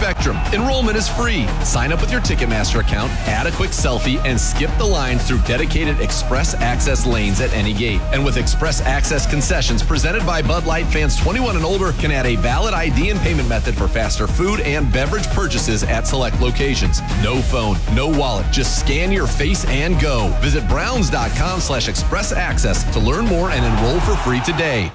Spectrum. Enrollment is free. Sign up with your Ticketmaster account, add a quick selfie, and skip the lines through dedicated express access lanes at any gate. And with express access concessions presented by Bud Light, fans 21 and older can add a valid ID and payment method for faster food and beverage purchases at select locations. No phone, no wallet, just scan your face and go. Visit browns.com/express access to learn more and enroll for free today.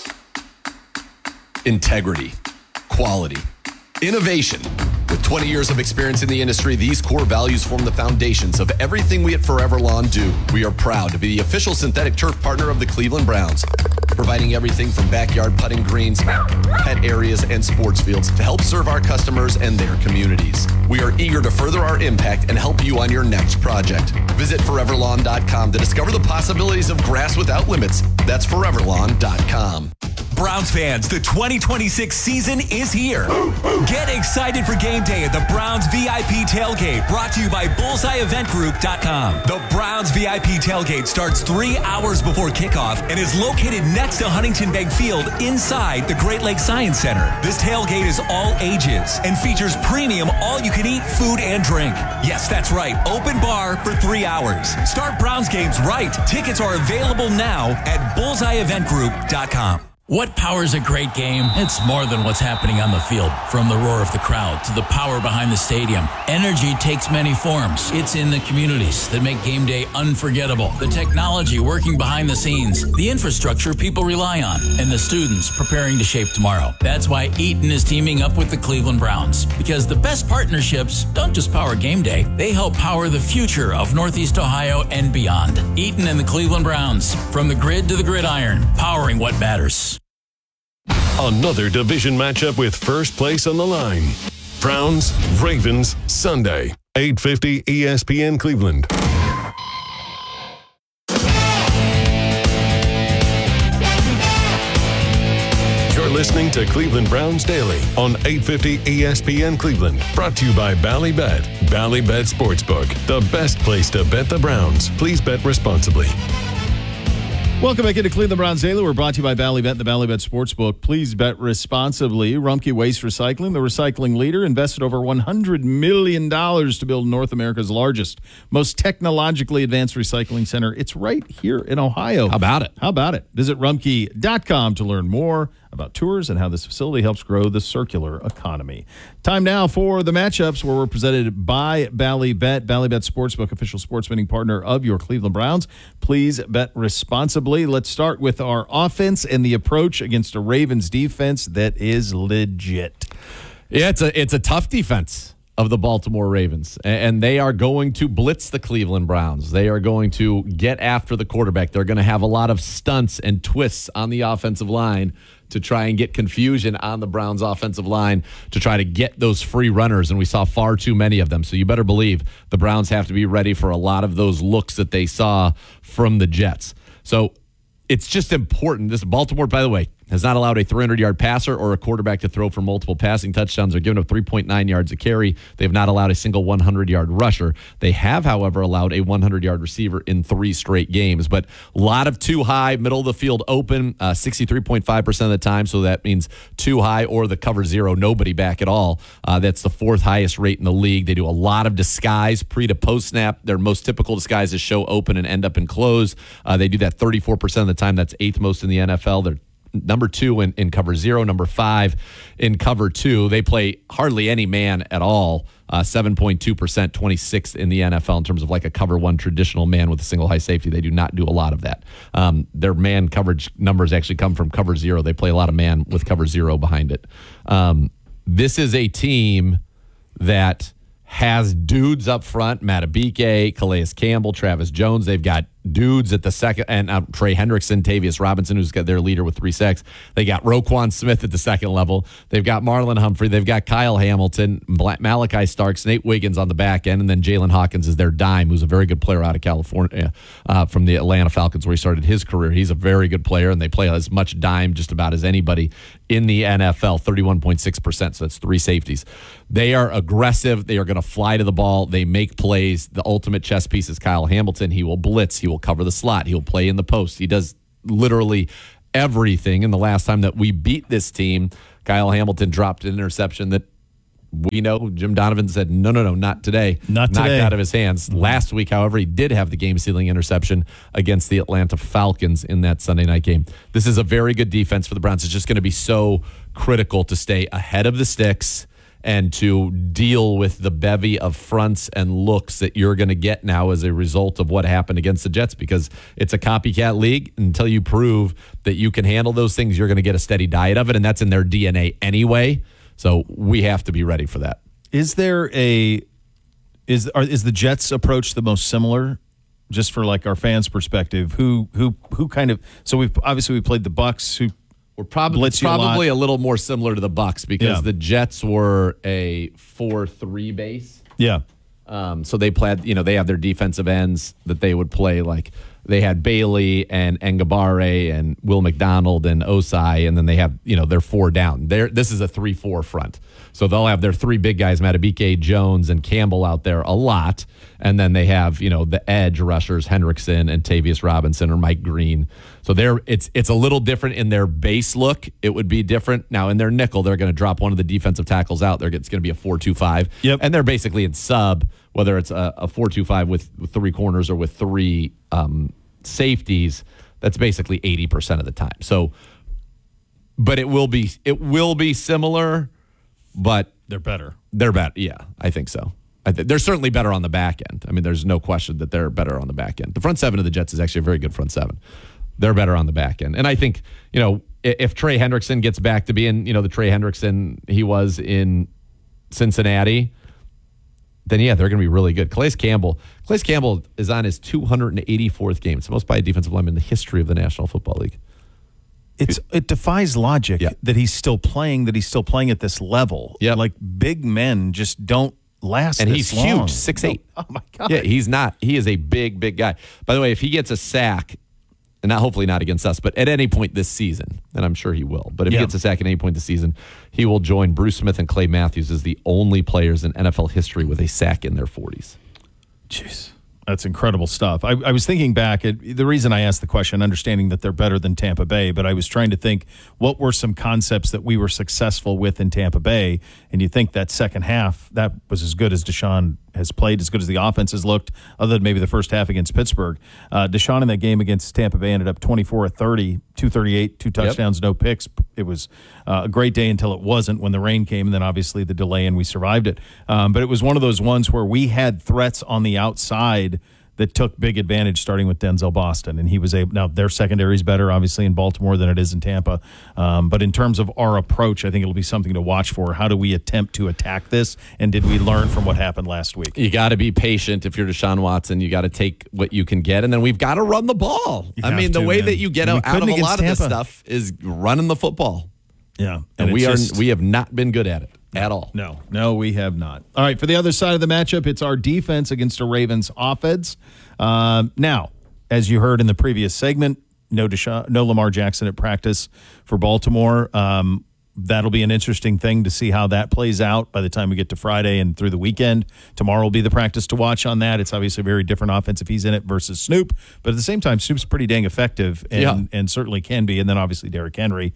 Integrity, quality, innovation. With 20 years of experience in the industry, these core values form the foundations of everything we at Forever Lawn do. We are proud to be the official synthetic turf partner of the Cleveland Browns, providing everything from backyard putting greens, pet areas, and sports fields to help serve our customers and their communities. We are eager to further our impact and help you on your next project. Visit foreverlawn.com to discover the possibilities of grass without limits. That's foreverlawn.com. Browns fans, the 2026 season is here. Get excited for game day at the Browns VIP Tailgate, brought to you by BullseyeEventGroup.com. The Browns VIP Tailgate starts 3 hours before kickoff and is located next to Huntington Bank Field inside the Great Lakes Science Center. This tailgate is all ages and features premium all-you-can-eat food and drink. Yes, that's right, open bar for 3 hours. Start Browns games right. Tickets are available now at BullseyeEventGroup.com. What powers a great game? It's more than what's happening on the field. From the roar of the crowd to the power behind the stadium, energy takes many forms. It's in the communities that make game day unforgettable. The technology working behind the scenes, the infrastructure people rely on, and the students preparing to shape tomorrow. That's why Eaton is teaming up with the Cleveland Browns. Because the best partnerships don't just power game day, they help power the future of Northeast Ohio and beyond. Eaton and the Cleveland Browns. From the grid to the gridiron, powering what matters. Another division matchup with first place on the line. Browns, Ravens, Sunday, 8:50 ESPN Cleveland. You're listening to Cleveland Browns Daily on 850 ESPN Cleveland. Brought to you by Ballybet. Ballybet Sportsbook, the best place to bet the Browns. Please bet responsibly. Welcome back into Cleveland Browns Daily. We're brought to you by Ballybet and the Ballybet Sportsbook. Please bet responsibly. Rumpke Waste Recycling, the recycling leader, invested over $100 million to build North America's largest, most technologically advanced recycling center. It's right here in Ohio. How about it? How about it? Visit rumpke.com to learn more about tours and how this facility helps grow the circular economy. Time now for the matchups, where we're presented by Ballybet. Ballybet Sportsbook, official sports betting partner of your Cleveland Browns. Please bet responsibly. Let's start with our offense and the approach against a Ravens defense that is legit. Yeah, it's a tough defense of the Baltimore Ravens, and they are going to blitz the Cleveland Browns. They are going to get after the quarterback. They're going to have a lot of stunts and twists on the offensive line to try and get confusion on the Browns offensive line to try to get those free runners, and we saw far too many of them. So you better believe the Browns have to be ready for a lot of those looks that they saw from the Jets. So it's just important. This Baltimore, by the way, has not allowed a 300-yard passer or a quarterback to throw for multiple passing touchdowns. They're giving up 3.9 yards a carry. They have not allowed a single 100-yard rusher. They have, however, allowed a 100-yard receiver in 3 straight games. But a lot of too high, middle of the field open, 63.5% of the time. So that means too high or the cover zero, nobody back at all. That's the 4th highest rate in the league. They do a lot of disguise pre to post snap. Their most typical disguise is show open and end up in close. They do that 34% of the time. That's 8th most in the NFL. They're number 2 in cover 0, number 5 in cover 2. They play hardly any man at all, 7.2%, 26th in the NFL in terms of like a cover 1 traditional man with a single high safety. They do not do a lot of that. Their man coverage numbers actually come from cover 0. They play a lot of man with cover 0 behind it. This is a team that has dudes up front, Matabike, Calais Campbell, Travis Jones. They've got dudes at the second, and Trey Hendrickson, Tavius Robinson, who's got their leader with 3 sacks. They got Roquan Smith at the second level. They've got Marlon Humphrey. They've got Kyle Hamilton, Malachi Starks, Nate Wiggins on the back end, and then Jalen Hawkins is their dime, who's a very good player out of California from the Atlanta Falcons, where he started his career. He's a very good player, and they play as much dime just about as anybody in the NFL, 31.6%, so that's 3 safeties. They are aggressive. They are going to fly to the ball. They make plays. The ultimate chess piece is Kyle Hamilton. He will blitz. He will cover the slot. He'll play in the post. He does literally everything. And the last time that we beat this team, Kyle Hamilton dropped an interception that we know Jim Donovan said, no, not today. Not Knocked today. out of his hands. Last week, however, he did have the game-sealing interception against the Atlanta Falcons in that Sunday night game. This is a very good defense for the Browns. It's just going to be so critical to stay ahead of the sticks and to deal with the bevy of fronts and looks that you're going to get now as a result of what happened against the Jets, because it's a copycat league. Until you prove that you can handle those things, you're going to get a steady diet of it, and that's in their DNA anyway. So we have to be ready for that. Is there is the Jets approach the most similar? Just for like our fans' perspective, who kind of, so we played the Bucks, who We're probably a little more similar to the Bucks because the Jets were a 4-3 base. Yeah. So they played, they have their defensive ends that they would play. Like they had Bailey and Ngabare and Will McDonald and Osai, and then they have, their 4 down. This is a 3-4 front. So they'll have their 3 big guys, Matabike, Jones, and Campbell out there a lot. And then they have, the edge rushers, Hendrickson and Tavius Robinson or Mike Green. So it's a little different in their base look. It would be different. Now in their nickel, they're going to drop one of the defensive tackles out. It's going to be a 4-2-5. Yep. And they're basically in sub, whether it's a 4-2-5 with 3 corners or with 3 safeties. That's basically 80% of the time. So, but it will be similar, but they're better. They're better. Yeah, I think so. They're certainly better on the back end. I mean, there's no question that they're better on the back end. The front 7 of the Jets is actually a very good front 7. They're better on the back end. And I think, if Trey Hendrickson gets back to being, the Trey Hendrickson he was in Cincinnati, then yeah, they're going to be really good. Calais Campbell is on his 284th game. It's the most by a defensive lineman in the history of the National Football League. It defies logic that he's still playing at this level. Yep. Like big men just don't last and this he's long. huge, 6'8". Oh my God. Yeah, he is a big guy. By the way, if he gets a sack, and hopefully not against us, but at any point this season, and I'm sure he will, but if he gets a sack at any point this season, he will join Bruce Smith and Clay Matthews as the only players in NFL history with a sack in their 40s. Jeez. That's incredible stuff. I was thinking back at the reason I asked the question, understanding that they're better than Tampa Bay, but I was trying to think what were some concepts that we were successful with in Tampa Bay. And you think that second half, that was as good as Deshaun has played, as good as the offense has looked, other than maybe the first half against Pittsburgh. Deshaun in that game against Tampa Bay ended up 24-30, 238, 2 touchdowns, no picks. It was a great day until it wasn't when the rain came, and then obviously the delay, and we survived it. But it was one of those ones where we had threats on the outside that took big advantage, starting with Denzel Boston, and he was able. Now their secondary is better, obviously, in Baltimore than it is in Tampa. But in terms of our approach, I think it'll be something to watch for. How do we attempt to attack this, and did we learn from what happened last week? You got to be patient if you're Deshaun Watson. You got to take what you can get, and then we've got to run the ball. I mean, the way that you get out of a lot of this stuff is running the football. Yeah, and we have not been good at it. At all. No, we have not. All right, for the other side of the matchup, it's our defense against a Ravens offense. Now, as you heard in the previous segment, no Lamar Jackson at practice for Baltimore. That'll be an interesting thing to see how that plays out by the time we get to Friday and through the weekend. Tomorrow will be the practice to watch on that. It's obviously a very different offense if he's in it versus Snoop. But at the same time, Snoop's pretty dang effective and certainly can be. And then obviously Derrick Henry.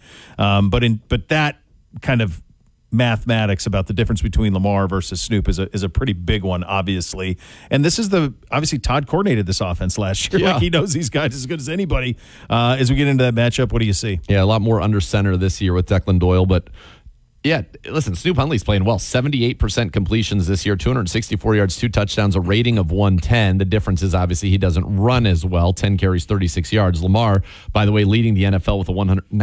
But that kind of mathematics about the difference between Lamar versus Snoop is a pretty big one, obviously. And this is obviously Todd coordinated this offense last year. Yeah. Like he knows these guys as good as anybody. As we get into that matchup, what do you see? Yeah, a lot more under center this year with Declan Doyle, but yeah, listen, Snoop Huntley's playing well. 78% completions this year, 264 yards, 2 touchdowns, a rating of 110. The difference is obviously he doesn't run as well. 10 carries, 36 yards. Lamar, by the way, leading the NFL with a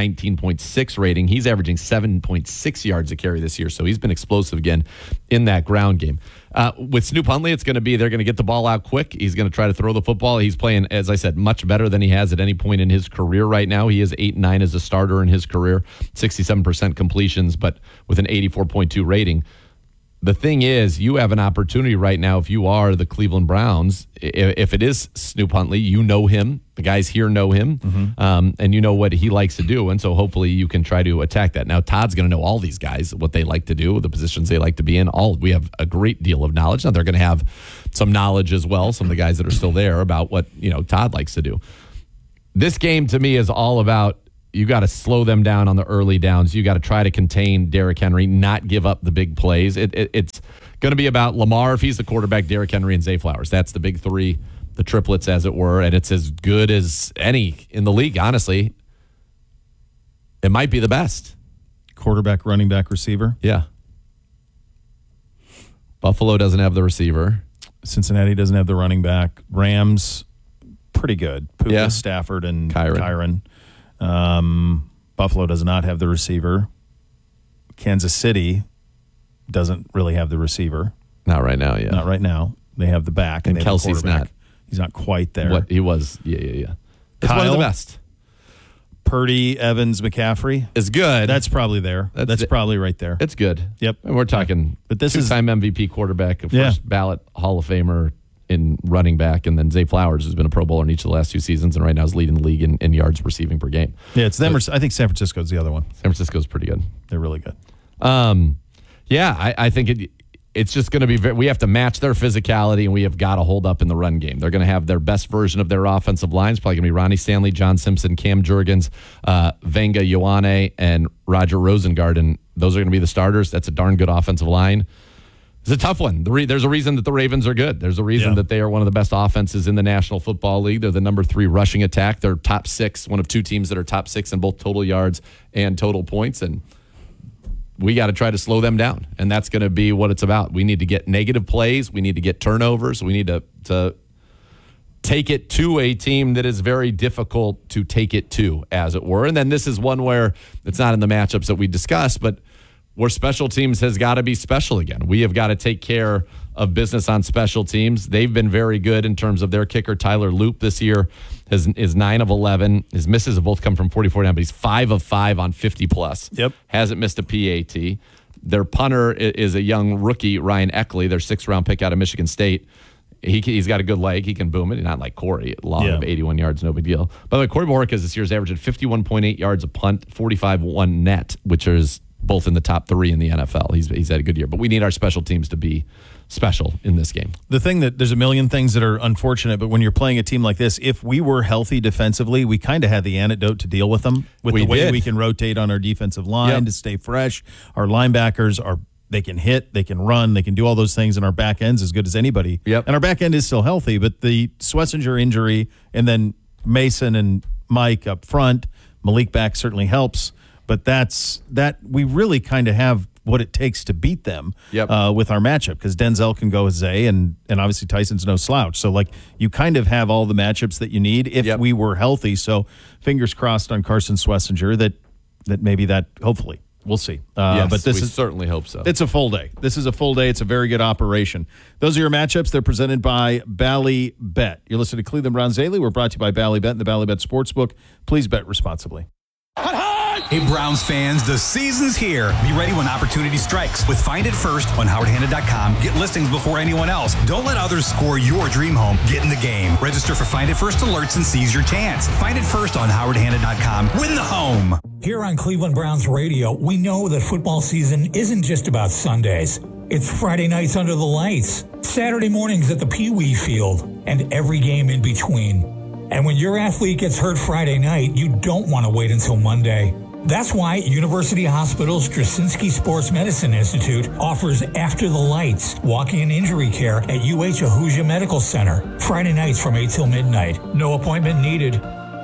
119.6 rating. He's averaging 7.6 yards a carry this year, so he's been explosive again in that ground game. With Snoop Huntley, they're going to get the ball out quick. He's going to try to throw the football. He's playing, as I said, much better than he has at any point in his career right now. He is 8-9 as a starter in his career, 67% completions, but with an 84.2 rating. The thing is, you have an opportunity right now if you are the Cleveland Browns. If it is Snoop Huntley, you know him. The guys here know him, and you know what he likes to do. And so hopefully you can try to attack that. Now, Todd's going to know all these guys, what they like to do, the positions they like to be in. We have a great deal of knowledge. Now, they're going to have some knowledge as well, some of the guys that are still there, about what Todd likes to do. This game, to me, is all about you got to slow them down on the early downs. You got to try to contain Derrick Henry, not give up the big plays. It's going to be about Lamar if he's the quarterback, Derrick Henry, and Zay Flowers. That's the big three, the triplets, as it were, and it's as good as any in the league, honestly. It might be the best. Quarterback, running back, receiver. Yeah. Buffalo doesn't have the receiver. Cincinnati doesn't have the running back. Rams, pretty good. Puka, Yeah. Stafford, and Kyren. Buffalo does not have the receiver. Kansas City doesn't really have the receiver. Not right now, yeah. Not right now. They have the back. And they have the Kelsey's quarterback. not. He's not quite there. What he was, yeah. It's one of Kyle? the best. Purdy, Evans, McCaffrey. It's good. That's probably there. That's probably right there. It's good. Yep. And we're talking But this is- two-time MVP quarterback, a Yeah. first ballot Hall of Famer in running back, and then Zay Flowers has been a Pro Bowler in each of the last 2 seasons, and right now is leading the league in yards receiving per game. Yeah, it's them. I think San Francisco's the other one. San Francisco's pretty good. They're really good. I think it's just going to be we have to match their physicality, and we have got to hold up in the run game. They're going to have their best version of their offensive line. It's probably going to be Ronnie Stanley, John Simpson, Cam Jurgens, Venga Ioane, and Roger Rosengarten. Those are going to be the starters. That's a darn good offensive line. It's a tough one. There's a reason that the Ravens are good. There's a reason that they are one of the best offenses in the National Football League. They're the number 3 rushing attack. They're top 6, one of 2 teams that are top 6 in both total yards and total points. And we got to try to slow them down. And that's going to be what it's about. We need to get negative plays. We need to get turnovers. We need to take it to a team that is very difficult to take it to, as it were. And then this is one where it's not in the matchups that we discussed, but where special teams has got to be special again. We have got to take care of business on special teams. They've been very good in terms of their kicker. Tyler Loop this year is 9 of 11. His misses have both come from 44 down, but he's 5 of 5 on 50+. Yep. Hasn't missed a PAT. Their punter is a young rookie, Ryan Eckley, their 6th-round pick out of Michigan State. He's got a good leg. He can boom it. Not like Corey. Long of 81 yards, no big deal. By the way, Corey Bojorquez this year's averaged 51.8 yards a punt, 45-1 net, which is both in the top 3 in the NFL. He's had a good year. But we need our special teams to be special in this game. The thing that there's a million things that are unfortunate, but when you're playing a team like this, if we were healthy defensively, we kind of had the antidote to deal with them with the way we can rotate on our defensive line to stay fresh. Our linebackers they can hit, they can run, they can do all those things, and our back end's as good as anybody. Yep. And our back end is still healthy, but the Schlesinger injury and then Mason and Mike up front, Malik back certainly helps. But that we really kind of have what it takes to beat them with our matchup, because Denzel can go with Zay, and obviously Tyson's no slouch. So, you kind of have all the matchups that you need if we were healthy. So, fingers crossed on Carson Schlesinger that maybe hopefully, we'll see. Yes, but we certainly hope so. It's a full day. This is a full day. It's a very good operation. Those are your matchups. They're presented by Bally Bet. You're listening to Cleveland Browns Daily. We're brought to you by Bally Bet and the Bally Bet Sportsbook. Please bet responsibly. Hey, Browns fans, the season's here. Be ready when opportunity strikes with Find It First on HowardHanna.com. Get listings before anyone else. Don't let others score your dream home. Get in the game. Register for Find It First alerts and seize your chance. Find It First on HowardHanna.com. Win the home. Here on Cleveland Browns Radio, we know that football season isn't just about Sundays. It's Friday nights under the lights, Saturday mornings at the Pee Wee Field, and every game in between. And when your athlete gets hurt Friday night, you don't want to wait until Monday. That's why University Hospital's Straczynski Sports Medicine Institute offers After the Lights, walk-in injury care at UH Ahuja Medical Center. Friday nights from 8 till midnight. No appointment needed.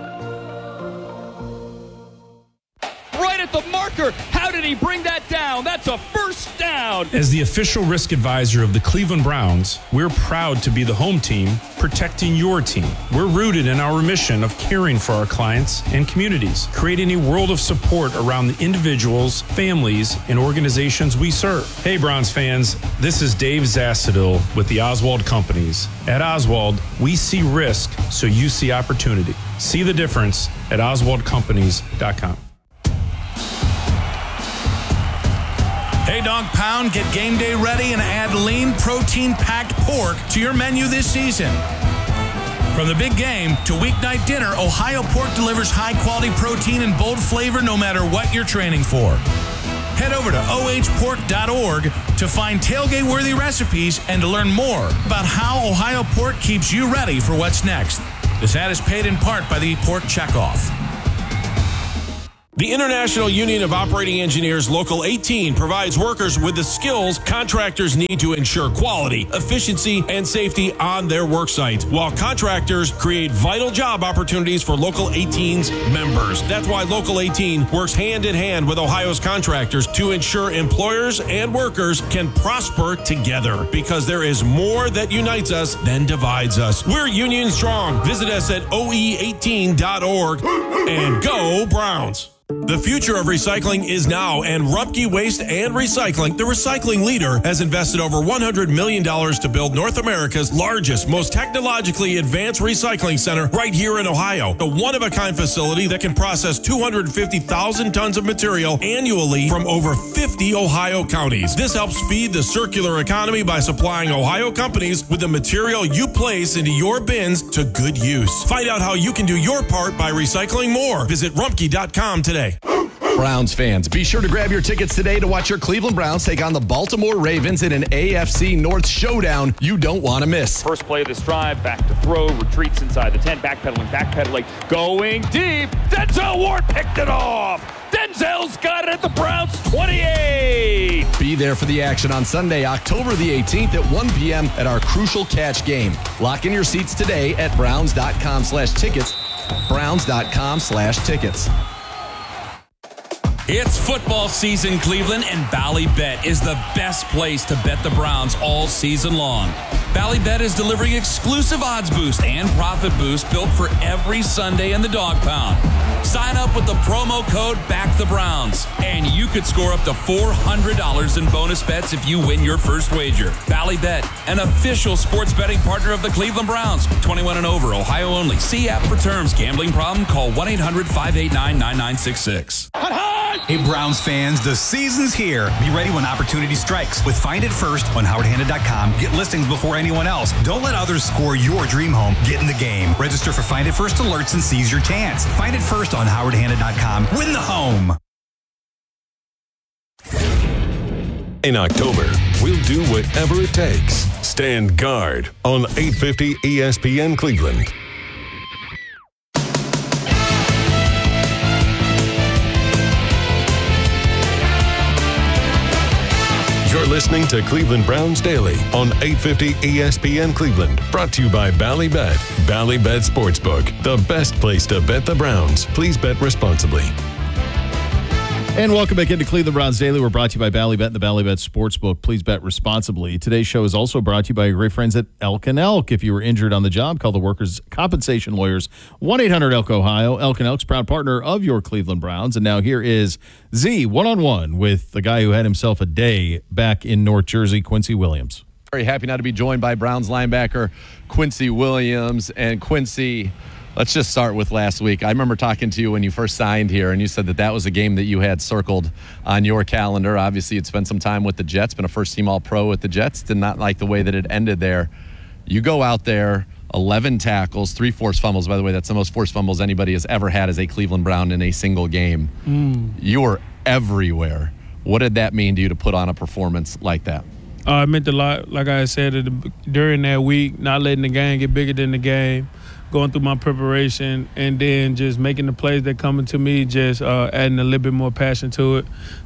Right at the marker. How did he bring that down? That's a first down. As the official risk advisor of the Cleveland Browns, we're proud to be the home team protecting your team. We're rooted in our mission of caring for our clients and communities, creating a world of support around the individuals, families, and organizations we serve. Hey, Browns fans, this is Dave Zassadil with the Oswald Companies. At Oswald, we see risk so you see opportunity. See the difference at oswaldcompanies.com. Hey, Dog Pound, get game day ready and add lean, protein-packed pork to your menu this season. From the big game to weeknight dinner, Ohio Pork delivers high-quality protein and bold flavor no matter what you're training for. Head over to ohpork.org to find tailgate-worthy recipes and to learn more about how Ohio Pork keeps you ready for what's next. This ad is paid in part by the Pork Checkoff. The International Union of Operating Engineers Local 18 provides workers with the skills contractors need to ensure quality, efficiency, and safety on their work sites, while contractors create vital job opportunities for Local 18's members. That's why Local 18 works hand in hand with Ohio's contractors to ensure employers and workers can prosper together, because there is more that unites us than divides us. We're union strong. Visit us at oe18.org and go Browns. The future of recycling is now, and Rumpke Waste and Recycling, the recycling leader, has invested over $100 million to build North America's largest, most technologically advanced recycling center right here in Ohio. A one-of-a-kind facility that can process 250,000 tons of material annually from over 50 Ohio counties. This helps feed the circular economy by supplying Ohio companies with the material you place into your bins to good use. Find out how you can do your part by recycling more. Visit Rumpke.com today. Browns fans, be sure to grab your tickets today to watch your Cleveland Browns take on the Baltimore Ravens in an AFC North showdown you don't want to miss. First play of this drive, back to throw, retreats inside the 10, backpedaling, going deep. Denzel Ward picked it off. Denzel's got it at the Browns 28. Be there for the action on Sunday, October the 18th at 1 p.m. at our Crucial Catch game. Lock in your seats today at browns.com/tickets. Browns.com/tickets. It's football season, Cleveland, and Ballybet is the best place to bet the Browns all season long. Ballybet is delivering exclusive odds boost and profit boost built for every Sunday in the dog pound. Sign up with the promo code BackTheBrowns, and you could score up to $400 in bonus bets if you win your first wager. Ballybet, an official sports betting partner of the Cleveland Browns. 21 and over, Ohio only. See app for terms. Gambling problem? Call 1-800-589-9966. Hey, Browns fans, the season's here. Be ready when opportunity strikes with Find It First on HowardHanna.com. Get listings before anyone else. Don't let others score your dream home. Get in the game. Register for Find It First alerts and seize your chance. Find It First on HowardHanna.com. Win the home. In October, we'll do whatever it takes. Stand guard on 850 ESPN Cleveland. You're listening to Cleveland Browns Daily on 850 ESPN Cleveland. Brought to you by Ballybet. Ballybet Sportsbook, the best place to bet the Browns. Please bet responsibly. And welcome back into Cleveland Browns Daily. We're brought to you by Ballybet and the Ballybet Sportsbook. Please bet responsibly. Today's show is also brought to you by your great friends at Elk & Elk. If you were injured on the job, call the Workers' Compensation Lawyers, 1-800-ELK-OHIO. Elk & Elk's proud partner of your Cleveland Browns. And now here is Z one-on-one with the guy who had himself a day back in North Jersey, Quincy Williams. Very happy now to be joined by Browns linebacker Quincy Williams. And Quincy, let's just start with last week. I remember talking to you when you first signed here, and you said that was a game that you had circled on your calendar. Obviously, you'd spent some time with the Jets, been a first-team All-Pro with the Jets. Did not like the way that it ended there. You go out there, 11 tackles, 3 forced fumbles. By the way, that's the most forced fumbles anybody has ever had as a Cleveland Brown in a single game. You were everywhere. What did that mean to you to put on a performance like that? It meant a lot. Like I said, during that week, not letting the game get bigger than the game, going through my preparation, and then just making the plays that coming to me, just adding a little bit more passion to it.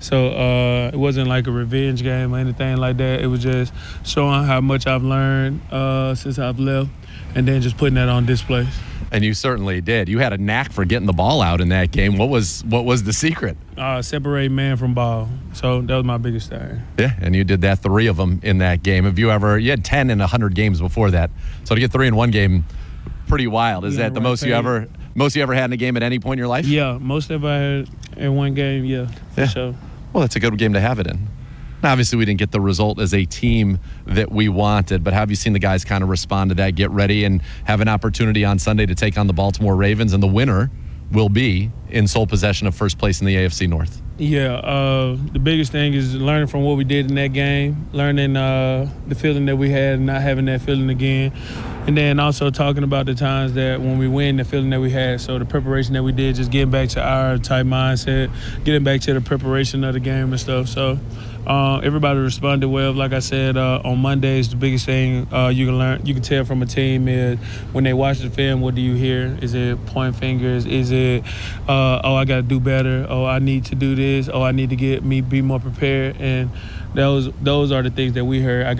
So it wasn't like a revenge game or anything like that. It was just showing how much I've learned since I've left, and then just putting that on display. And you certainly did. You had a knack for getting the ball out in that game. What was the secret? Separate man from ball. So that was my biggest thing. Yeah, and you did that, 3 of them in that game. You had 10 in 100 games before that. So to get 3 in one game, pretty wild. Is that the most you ever had in a game at any point in your life? Yeah, most ever I had in one game, yeah. For sure. Well, that's a good game to have it in. Now, obviously, we didn't get the result as a team that we wanted, but have you seen the guys kind of respond to that, get ready, and have an opportunity on Sunday to take on the Baltimore Ravens, and the winner will be in sole possession of first place in the AFC North? Yeah, the biggest thing is learning from what we did in that game, learning the feeling that we had and not having that feeling again, and then also talking about the times that when we win, the feeling that we had. So the preparation that we did, just getting back to our type mindset, getting back to the preparation of the game and stuff. So Everybody responded well. Like I said, on Mondays, the biggest thing you can tell from a team is when they watch the film, what do you hear? Is it point fingers? Is it, I got to do better? Oh, I need to do this. Oh, I need to be more prepared. And those are the things that we heard.